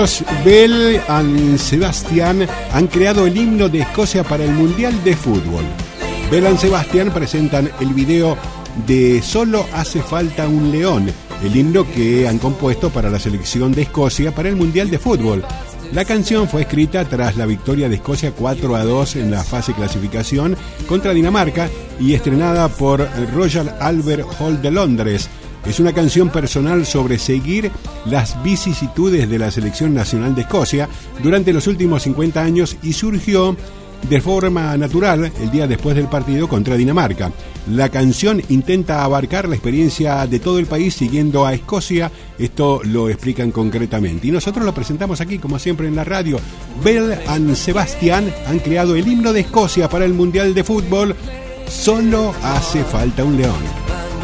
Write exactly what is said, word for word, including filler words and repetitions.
Bell and Sebastian han creado el himno de Escocia para el Mundial de Fútbol. Bell and Sebastian presentan el video de Solo hace falta un león, el himno que han compuesto para la selección de Escocia para el Mundial de Fútbol. La canción fue escrita tras la victoria de Escocia cuatro a dos en la fase clasificación contra Dinamarca y estrenada por el Royal Albert Hall de Londres. Es una canción personal sobre seguir las vicisitudes de la selección nacional de Escocia durante los últimos cincuenta años y surgió de forma natural el día después del partido contra Dinamarca. La canción intenta abarcar la experiencia de todo el país siguiendo a Escocia, esto lo explican concretamente. Y nosotros lo presentamos aquí, como siempre, en la radio. Bell and Sebastian han creado el himno de Escocia para el Mundial de Fútbol. Solo hace falta un león.